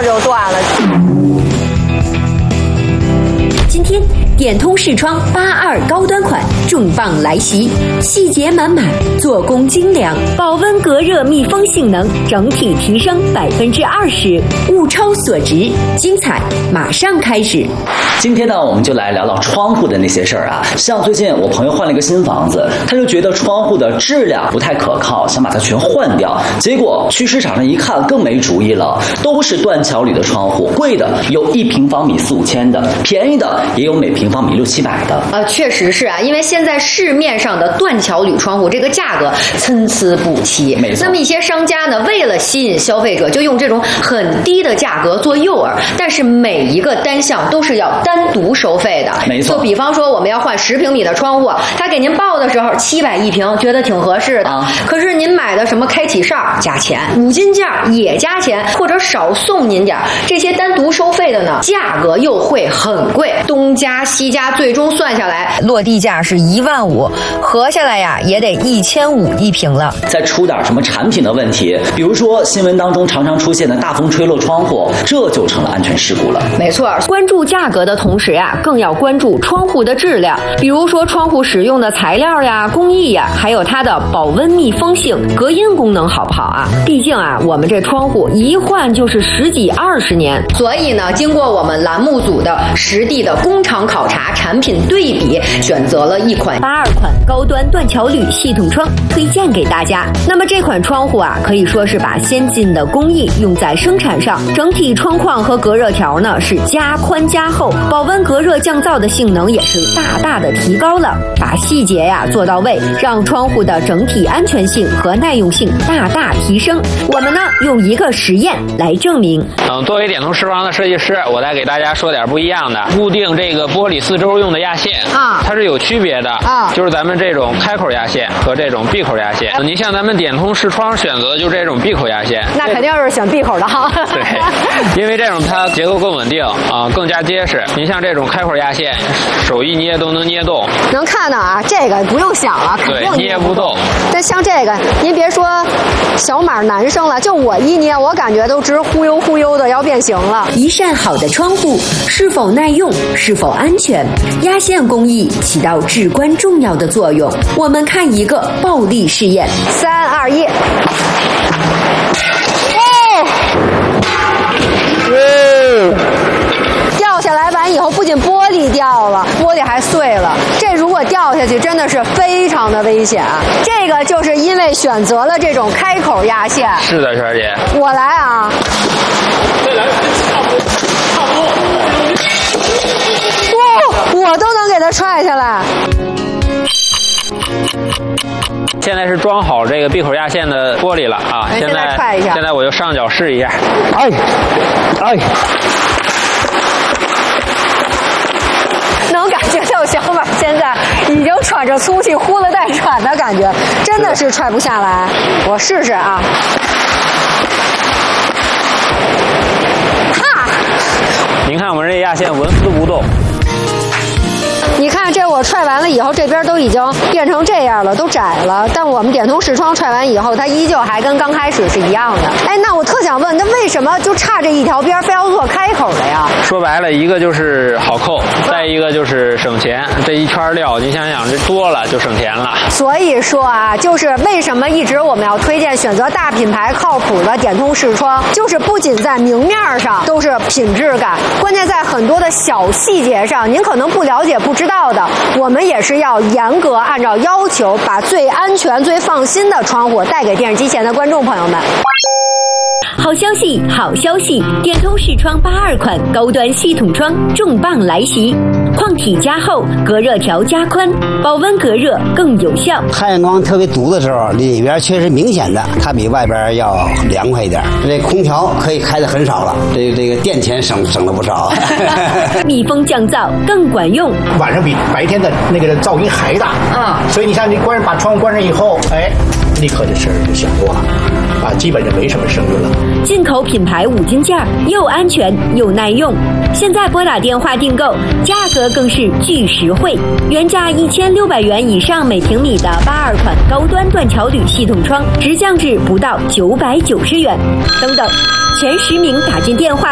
儿就断了。 今天点通视窗82高端款重磅来袭，细节满满，做工精良，保温隔热密封性能整体提升20%，物超所值。精彩马上开始。 今天呢，我们就来聊聊窗户的那些事儿啊。像最近我朋友换了一个新房子，他就觉得窗户的质量不太可靠，想把它全换掉。结果去市场上一看，更没主意了，都是断桥铝的窗户，贵的有1平方米4、5千的，便宜的也有每平方米6、700的。 确实是啊，因为现在市面上的断桥铝窗户这个价格参差不齐。 没错。 那么一些商家呢，为了吸引消费者，就用这种很低的价格做诱饵，但是每一个单项都是要单独收费的。 没错。 就比方说我们要换10平米的窗户，他给您报的时候700一平，觉得挺合适的啊。可是您买的什么开启哨加钱，5金件也加钱，或者少送您点，这些单独收费的呢，价格又会很贵，东加西加，最终算下来落地价是15000，合下来呀也得1500一平了。 再出点什么产品的问题，比如说新闻当中常常出现的大风吹漏窗户，这就成了安全事故了。 没错，关注价格的同时呀，更要关注窗户的质量，比如说窗户使用的材料呀、工艺呀，还有它的保温密封性、隔音功能好不好啊？毕竟啊，我们这窗户一换就是10几20年，所以呢，经过我们栏目组的实地的工厂考察、产品对比，选择了一款 82款高端断桥铝系统窗推荐给大家。那么这款窗户啊，可以说是把先进的工艺用在生产上，整体窗框和隔热条呢是加宽加厚，保温隔热降噪的性能也是大大的提高了，把细节呀做到位，让窗户的整体安全性和耐用性大大提升。我们呢用一个实验来证明。 作为点通视窗的设计师，我再给大家说点不一样的。固定这个玻璃四周用的压线啊，它是有区别的啊，就是咱们这种开口压线和这种闭口压线。你像咱们点通视窗选择的就是这种闭口压线， 那肯定是选闭口的哈。 对，因为这种它结构更稳定啊，更加结实。您像这种开口压线，手一捏都能捏动。 能看到啊，这个不用想了，肯定捏不动。 但像这个，您别说小码男生了，就我一捏，我感觉都直忽悠忽悠的要变形了。 一扇好的窗户是否耐用，是否安全，压线工艺起到至关重要的作用。我们看一个暴力试验，3、2、1。 掉下来完以后，不仅玻璃掉了，玻璃还碎了。这如果掉下去，真的是非常的危险。这个就是因为选择了这种开口压线。 是的，圈姐。 我来啊。 再来，差不多。 我都能给它踹下来。 现在是装好这个闭口压线的玻璃了啊！现在踹一下。 现在我就上脚试一下。 能感觉到小马现在已经喘着粗气，呼了带喘的感觉，真的是踹不下来。我试试啊。哈！ 您看我们这压线纹丝不动。 你看这我踹完了以后，这边都已经变成这样了，都窄了。但我们点通视窗踹完以后，它依旧还跟刚开始是一样的。哎，那我特想问，那为什么就差这一条边非要做开口的呀？ 说白了，一个就是好扣，再一个就是省钱。这一圈料，你想想，这多了就省钱了。 所以说啊，就是为什么一直我们要推荐选择大品牌靠谱的点通视窗，就是不仅在明面上都是品质感，关键在很多的小细节上，您可能不了解不知道的，我们也是要严格按照要求，把最安全、最放心的窗户带给电视机前的观众朋友们。 好消息，好消息！点通视窗82款高端系统窗重磅来袭，框体加厚，隔热条加宽，保温隔热更有效。 太阳光特别毒的时候，里边确实明显的它比外边要凉快一点。这空调可以开的很少了，这个电钱省了不少。 密封降噪更管用， 晚上比白天的那个噪音还大啊！所以你像你把窗户关上以后，哎，立刻这声就小多了啊，基本就没什么声音了。 进口品牌5金件，又安全又耐用。现在拨打电话订购，价格更是巨实惠，原价1600元以上每平米的82款高端断桥铝系统窗，直降至不到990元。等等，前10名打进电话